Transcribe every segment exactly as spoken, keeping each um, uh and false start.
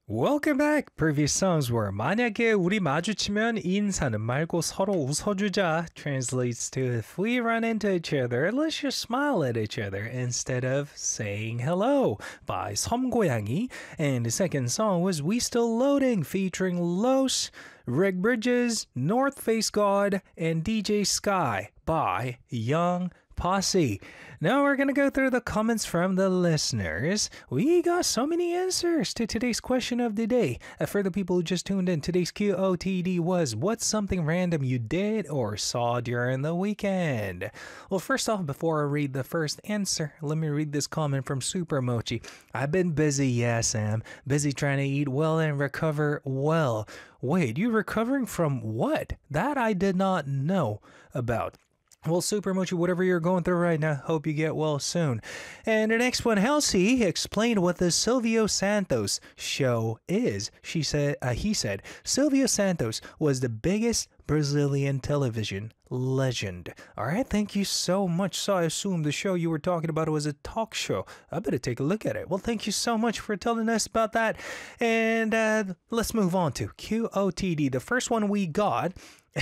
Welcome back. Previous songs were 만약에 우리 마주치면 인사는 말고 서로 웃어주자 translates to if we run into each other, let's just smile at each other instead of saying hello by 섬고양이. And the second song was We Still Loading featuring Los, Rick Bridges, North Face God, and D J Sky by Young Posse. Now we're going to go through the comments from the listeners. We got so many answers to today's question of the day. Uh, for the people who just tuned in, today's Q O T D was, what's something random you did or saw during the weekend? Well, first off, before I read the first answer, let me read this comment from Super Mochi. I've been busy, yeah, Sam. Busy trying to eat well and recover well. Wait, you recovering from what? That I did not know about. Well, Super Mochi, whatever you're going through right now, hope you get well soon. And the next one, Halsey explained what the Silvio Santos show is. She said, uh, he said, Silvio Santos was the biggest Brazilian television legend. All right, thank you so much. So I assume the show you were talking about was a talk show. I better take a look at it. Well, thank you so much for telling us about that. And uh, let's move on to Q O T D. The first one we got...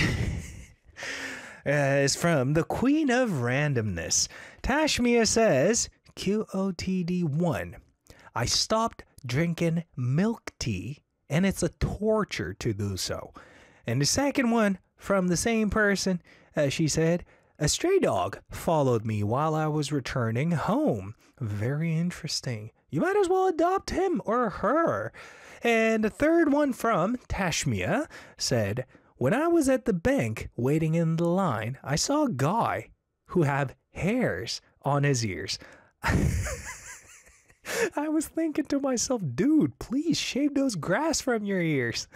Uh, is from the Queen of Randomness. Tashmia says, Q O T D one. I stopped drinking milk tea, and it's a torture to do so. And the second one, from the same person, uh, she said, a stray dog followed me while I was returning home. Very interesting. You might as well adopt him or her. And the third one from Tashmia said, when I was at the bank waiting in the line, I saw a guy who had hairs on his ears. I was thinking to myself, dude, please shave those grass from your ears.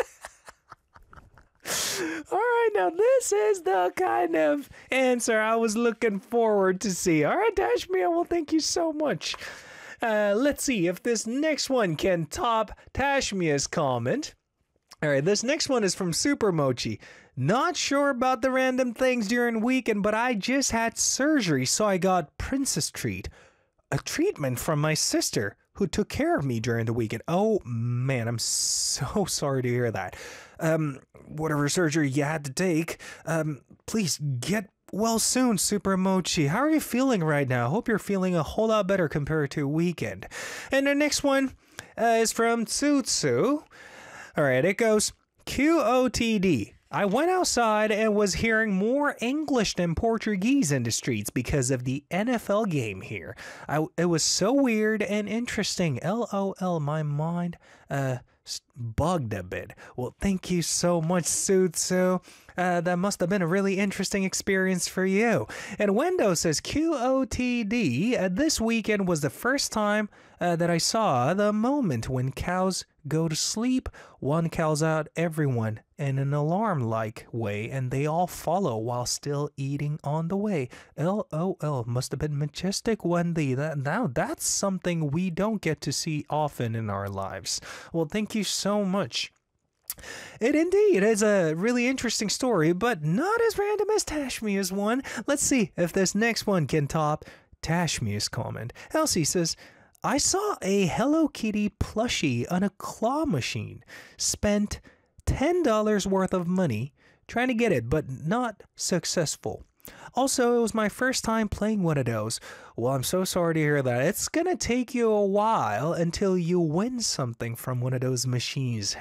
All right, now this is the kind of answer I was looking forward to see. All right, Tashmia, well, thank you so much. Uh, let's see if this next one can top Tashmia's comment. All right, this next one is from Super Mochi. Not sure about the random things during weekend, but I just had surgery, so I got princess treat. A treatment from my sister who took care of me during the weekend. Oh, man, I'm so sorry to hear that. Um, whatever surgery you had to take, um, please get well soon, Super Mochi. How are you feeling right now? Hope you're feeling a whole lot better compared to weekend. And the next one uh, is from Tsutsu. All right, it goes, Q O T D. I went outside and was hearing more English than Portuguese in the streets because of the N F L game here. I, it was so weird and interesting. LOL, my mind uh, bugged a bit. Well, thank you so much, Sutsu. Uh, that must have been a really interesting experience for you. And Wendo says, Q O T D, uh, this weekend was the first time uh, that I saw the moment when cows go to sleep. One calls out everyone in an alarm-like way, and they all follow while still eating on the way. LOL, must have been majestic, Wendy. That, now that's something we don't get to see often in our lives. Well, thank you so much. It indeed is a really interesting story, but not as random as Tashmia's one. Let's see if this next one can top Tashmia's comment. Elsie says, I saw a Hello Kitty plushie on a claw machine. Spent ten dollars worth of money trying to get it, but not successful. Also, it was my first time playing one of those. Well, I'm so sorry to hear that. It's gonna take you a while until you win something from one of those machines.